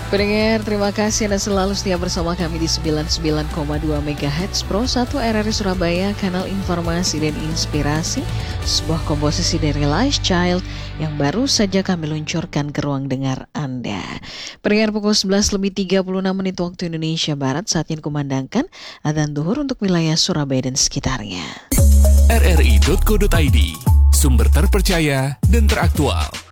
Pendengar, terima kasih Anda selalu setia bersama kami di 99,2 MHz Pro 1 RRI Surabaya, kanal informasi dan inspirasi, sebuah komposisi dari Life Child yang baru saja kami luncurkan ke ruang dengar Anda. Pendengar, pukul 11:36 waktu Indonesia Barat, saatnya dikumandangkan adzan zuhur untuk wilayah Surabaya dan sekitarnya. rri.co.id, sumber terpercaya dan teraktual.